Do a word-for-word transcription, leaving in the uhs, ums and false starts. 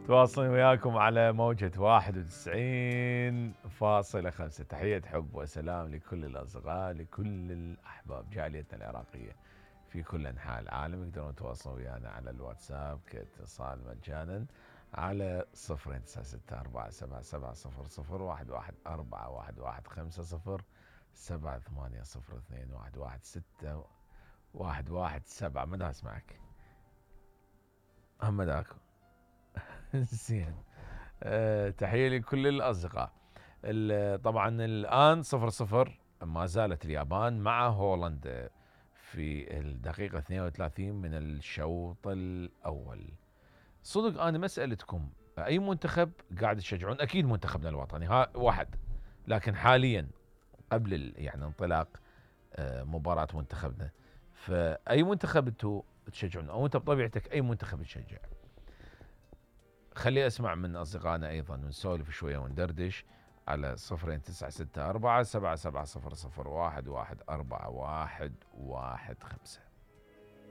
تواصلين وياكم على موجة واحد وتسعين فاصلة خمسة. تحية حب وسلام لكل الأصدقاء، لكل الأحباب، جاليتنا العراقية في كل أنحاء العالم. يقدرون يتواصلون ويانا على الواتساب كاتصال مجانا على صفر تسعة ستة أربعة سبعة سبعة صفر صفر واحد واحد أربعة واحد واحد خمسة صفر سبعة ثمانية صفر اثنين واحد واحد ستة واحد واحد سبعة. مدى أسمعك محمد أكو. زين. أه تحية لكل الأصدقاء. طبعا الآن صفر صفر، ما زالت اليابان مع هولندا في الدقيقة اثنين وثلاثين من الشوط الأول. صدق أنا مسألتكم أي منتخب قاعد تشجعون؟ أكيد منتخبنا الوطني ها واحد، لكن حاليا قبل يعني انطلاق آه، مباراة منتخبنا، فأي منتخب انتم تشجعون، أو أنت بطبيعتك أي منتخب تشجع؟ خلي أسمع من أصدقائنا أيضا، ونسولف شوية وندردش على صفرين تسعة ستة أربعة سبعة سبعة صفر صفر واحد واحد أربعة واحد واحد خمسة.